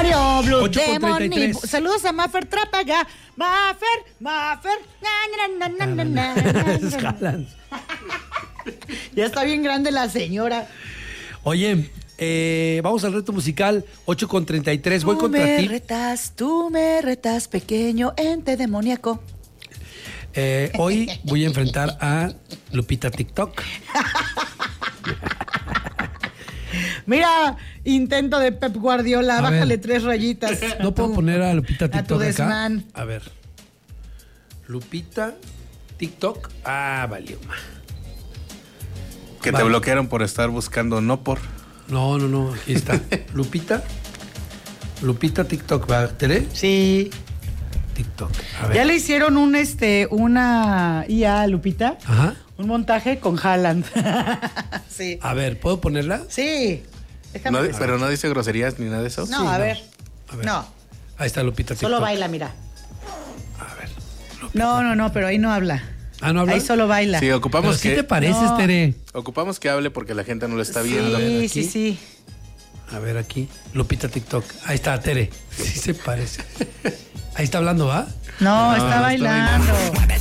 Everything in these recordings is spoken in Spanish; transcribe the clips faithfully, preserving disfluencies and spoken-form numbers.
Mario Blue ocho con Demon. treinta y tres. Saludos a Maffer Trápaga. Maffer, Maffer. Na, na, na, na, na, na, Es na. Haaland. Ya está bien grande la señora. Oye, eh, vamos al reto musical ocho con treinta y tres. Voy Tú contra me ti. retas, tú me retas, pequeño ente demoníaco. Eh, hoy voy a enfrentar a Lupita TikTok. Mira, intento de Pep Guardiola, A bájale ver. tres rayitas. No puedo poner a Lupita a tu TikTok acá. desmán. A ver. Lupita TikTok. Ah, valió. ma. Que Vale. te bloquearon por estar buscando no por. No, no, no. Aquí está. Lupita. Lupita TikTok. ¿Va? ¿Tere? Sí. TikTok. A ver. Ya le hicieron un este, una I A, Lupita. Ajá. Un montaje con Haaland. Sí. A ver, ¿puedo ponerla? Sí. Déjame No, ver. pero no dice groserías ni nada de eso. No, Sí, a, no. ver. A ver. No, Ahí está Lupita TikTok. solo baila, mira. A ver. No, no, no, pero ahí no habla. Ah, ¿no habla? Ahí solo baila. Sí, Pero ocupamos sí que te pareces, No. Tere. ocupamos que hable porque la gente no lo está viendo. ver, Sí, aquí. sí, sí. A ver, aquí. Lupita TikTok. Ahí está, Tere. Sí se parece. Ahí está hablando, ¿va? No, No, está está bailando.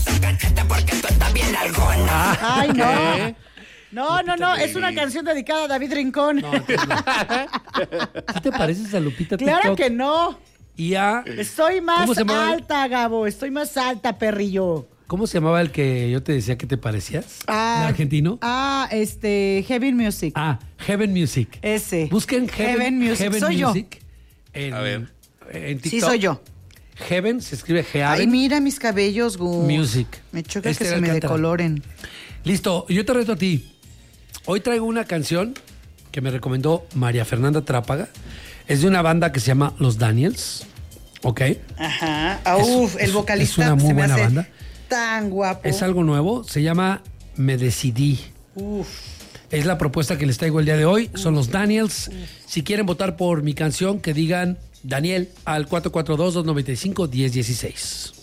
Ah, Ay, no. ¿Qué? No, no, no, es una canción dedicada a David Rincón. No, entonces no. ¿Sí te pareces a Lupita TikTok? Claro que no. Y a... Estoy más ¿Cómo se llamaba? alta, Gabo. Estoy más alta, perrillo. ¿Cómo se llamaba el que yo te decía que te parecías? Ah, ¿El argentino? Ah, este, Heavy Music. Ah, Heaven Music. Ese. Busquen Heaven, Heaven Music. Heaven Soy yo. Music en, A ver. en TikTok. Sí, soy yo. Heaven se escribe Ay, Heaven mira mis cabellos, Gus. Music. Me choca Este que era se me Alcántara. decoloren. Listo, yo te reto a ti. Hoy traigo una canción que me recomendó María Fernanda Trápaga. Es de una banda que se llama Los Daniels. ¿Ok? Ajá. Ah, Es- uf, es- el vocalista es una muy se me buena hace banda. tan guapo. Es algo nuevo. Se llama Me Decidí. Uf. Es la propuesta que les traigo el día de hoy. Son los Daniels. Si quieren votar por mi canción, que digan Daniel al cuatro cuatro dos, dos nueve cinco, uno cero uno seis.